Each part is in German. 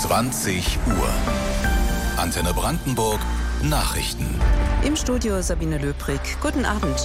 20 Uhr. Antenne Brandenburg Nachrichten. Im Studio Sabine Löbrig. Guten Abend.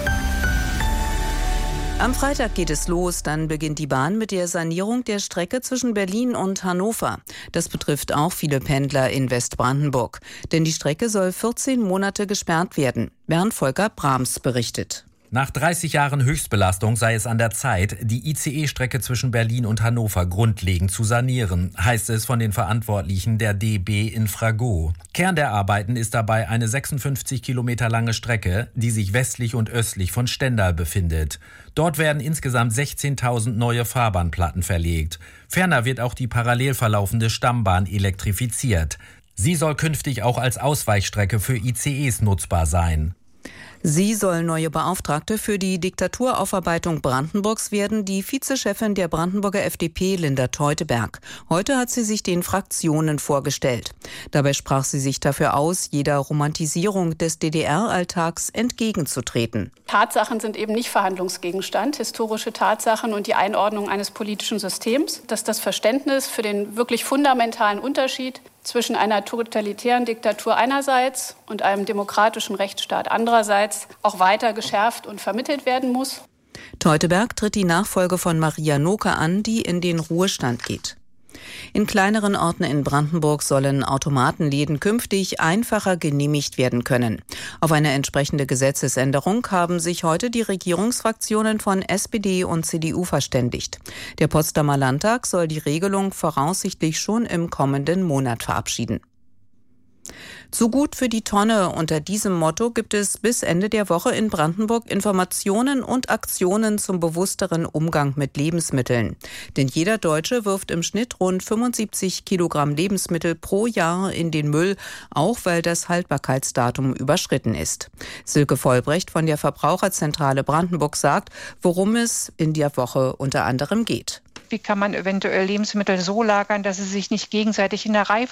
Am Freitag geht es los, dann beginnt die Bahn mit der Sanierung der Strecke zwischen Berlin und Hannover. Das betrifft auch viele Pendler in Westbrandenburg. Denn die Strecke soll 14 Monate gesperrt werden. Bernd Volker Brahms berichtet. Nach 30 Jahren Höchstbelastung sei es an der Zeit, die ICE-Strecke zwischen Berlin und Hannover grundlegend zu sanieren, heißt es von den Verantwortlichen der DB Infrago. Kern der Arbeiten ist dabei eine 56 Kilometer lange Strecke, die sich westlich und östlich von Stendal befindet. Dort werden insgesamt 16.000 neue Fahrbahnplatten verlegt. Ferner wird auch die parallel verlaufende Stammbahn elektrifiziert. Sie soll künftig auch als Ausweichstrecke für ICEs nutzbar sein. Sie soll neue Beauftragte für die Diktaturaufarbeitung Brandenburgs werden, die Vizechefin der Brandenburger FDP, Linda Teuteberg. Heute hat sie sich den Fraktionen vorgestellt. Dabei sprach sie sich dafür aus, jeder Romantisierung des DDR-Alltags entgegenzutreten. Tatsachen sind eben nicht Verhandlungsgegenstand, historische Tatsachen und die Einordnung eines politischen Systems, dass das Verständnis für den wirklich fundamentalen Unterschied zwischen einer totalitären Diktatur einerseits und einem demokratischen Rechtsstaat andererseits auch weiter geschärft und vermittelt werden muss. Teuteberg tritt die Nachfolge von Maria Noke an, die in den Ruhestand geht. In kleineren Orten in Brandenburg sollen Automatenläden künftig einfacher genehmigt werden können. Auf eine entsprechende Gesetzesänderung haben sich heute die Regierungsfraktionen von SPD und CDU verständigt. Der Potsdamer Landtag soll die Regelung voraussichtlich schon im kommenden Monat verabschieden. Zu gut für die Tonne. Unter diesem Motto gibt es bis Ende der Woche in Brandenburg Informationen und Aktionen zum bewussteren Umgang mit Lebensmitteln. Denn jeder Deutsche wirft im Schnitt rund 75 Kilogramm Lebensmittel pro Jahr in den Müll, auch weil das Haltbarkeitsdatum überschritten ist. Silke Vollbrecht von der Verbraucherzentrale Brandenburg sagt, worum es in der Woche unter anderem geht. Wie kann man eventuell Lebensmittel so lagern, dass sie sich nicht gegenseitig in der Reife